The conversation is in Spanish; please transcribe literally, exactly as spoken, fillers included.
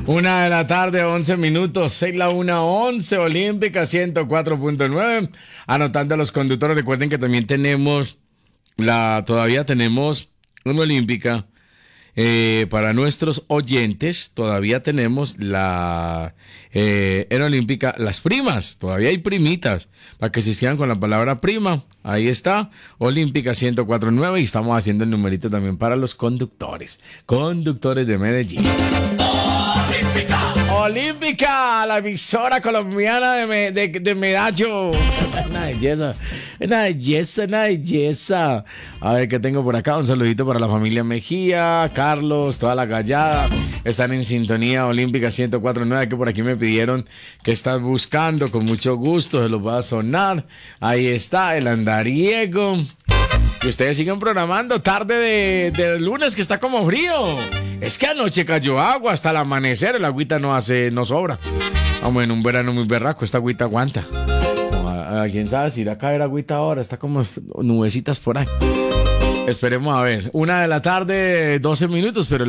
Una de la tarde, once minutos, seis la una, once, Olímpica ciento cuatro punto nueve. Anotando a los conductores, recuerden que también tenemos la, todavía tenemos una Olímpica. Eh, para nuestros oyentes, todavía tenemos la eh, en Olímpica, las primas, todavía hay primitas, para que se sigan con la palabra prima. Ahí está, Olímpica ciento cuatro punto nueve, y estamos haciendo el numerito también para los conductores, conductores de Medellín. Olímpica, Olímpica, la emisora colombiana de, me, de, de Medallo. Una belleza, una belleza, una belleza. A ver qué tengo por acá. Un saludito para la familia Mejía, Carlos, toda la gallada. Están en sintonía Olímpica ciento cuatro punto nueve, que por aquí me pidieron que estás buscando. Con mucho gusto se los va a sonar. Ahí está el andariego. Y ustedes siguen programando tarde de, de lunes, que está como frío. Es que anoche cayó agua hasta el amanecer. El agüita no hace, no sobra. Vamos, en un verano muy berraco, esta agüita aguanta. A, a, ¿Quién sabe si irá a caer agüita ahora? Está como nubecitas por ahí. Esperemos a ver. Una de la tarde, doce minutos, pero